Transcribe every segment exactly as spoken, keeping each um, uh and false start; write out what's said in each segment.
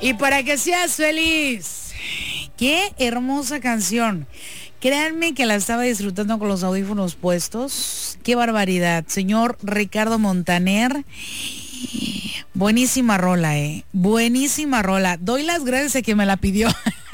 Y para que seas feliz. Qué hermosa canción. Créanme que la estaba disfrutando con los audífonos puestos. Qué barbaridad. Señor Ricardo Montaner. Buenísima rola, eh. Buenísima rola. Doy las gracias a que me la pidió.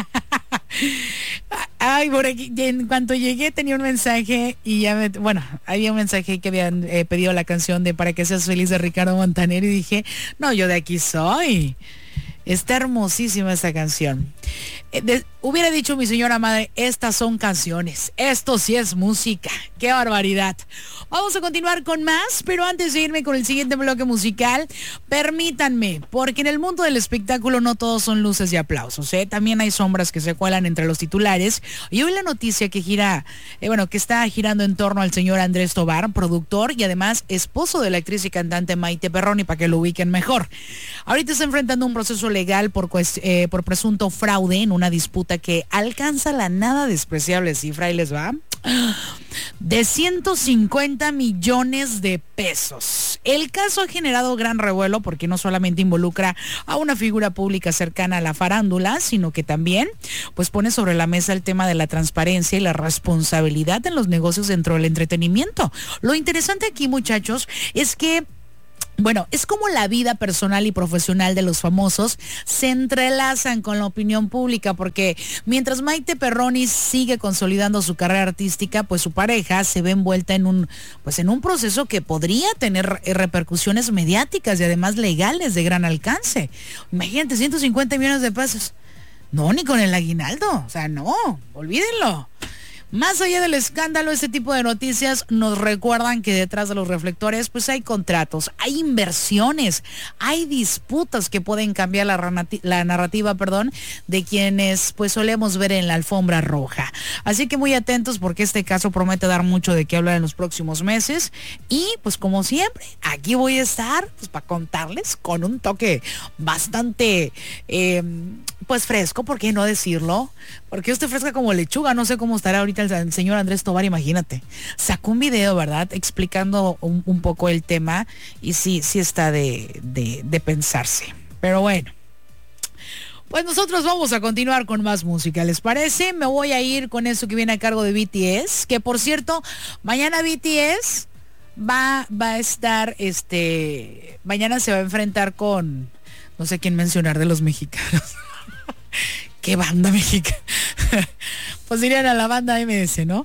Ay, por aquí, en cuanto llegué tenía un mensaje y ya me, bueno, había un mensaje que habían eh, pedido la canción de Para que seas feliz de Ricardo Montaner y dije, no, yo de aquí soy. Está hermosísima esta canción. Eh, de, hubiera dicho mi señora madre, estas son canciones, esto sí es música. ¡Qué barbaridad! Vamos a continuar con más, pero antes de irme con el siguiente bloque musical, permítanme, porque en el mundo del espectáculo no todos son luces y aplausos, ¿eh? También hay sombras que se cuelan entre los titulares. Y hoy la noticia que gira, eh, bueno, que está girando en torno al señor Andrés Tobar, productor y además esposo de la actriz y cantante Maite Perroni, para que lo ubiquen mejor. Ahorita está enfrentando un proceso legal por, eh, por presunto fraude en una disputa que alcanza la nada despreciable cifra, y les va, de ciento cincuenta millones de pesos. El caso ha generado gran revuelo porque no solamente involucra a una figura pública cercana a la farándula, sino que también pues pone sobre la mesa el tema de la transparencia y la responsabilidad en los negocios dentro del entretenimiento. Lo interesante aquí, muchachos, es que bueno, es como la vida personal y profesional de los famosos se entrelazan con la opinión pública, porque mientras Maite Perroni sigue consolidando su carrera artística, pues su pareja se ve envuelta en un, pues en un proceso que podría tener repercusiones mediáticas y además legales de gran alcance. Imagínate, ciento cincuenta millones de pesos. No, ni con el aguinaldo. O sea, no, olvídenlo. Más allá del escándalo, este tipo de noticias nos recuerdan que detrás de los reflectores pues hay contratos, hay inversiones, hay disputas que pueden cambiar la, la narrativa, perdón, de quienes pues solemos ver en la alfombra roja. Así que muy atentos, porque este caso promete dar mucho de qué hablar en los próximos meses. Y pues como siempre, aquí voy a estar pues para contarles con un toque bastante eh, pues fresco, ¿por qué no decirlo? Porque usted fresca como lechuga. No sé cómo estará ahorita el, el señor Andrés Tobar, imagínate. Sacó un video, ¿verdad? Explicando un, un poco el tema, y sí, sí está de, de, de pensarse. Pero bueno, pues nosotros vamos a continuar con más música, ¿les parece? Me voy a ir con eso que viene a cargo de B T S, que por cierto, mañana B T S va, va a estar, este, mañana se va a enfrentar con, no sé quién mencionar de los mexicanos. ¿Qué banda mexicana? Pues irían a la banda M S, ¿no?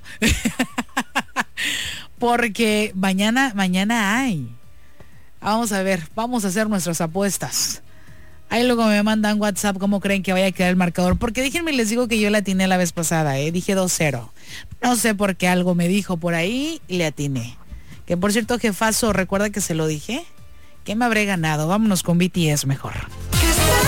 Porque mañana, mañana hay. Vamos a ver, vamos a hacer nuestras apuestas. Ahí luego me mandan WhatsApp cómo creen que vaya a quedar el marcador. Porque déjenme les digo que yo la atiné la vez pasada, ¿eh? Dije dos cero. No sé por qué algo me dijo por ahí y le atiné. Que por cierto, jefazo, ¿recuerda que se lo dije? ¿Qué me habré ganado? Vámonos con B T S mejor.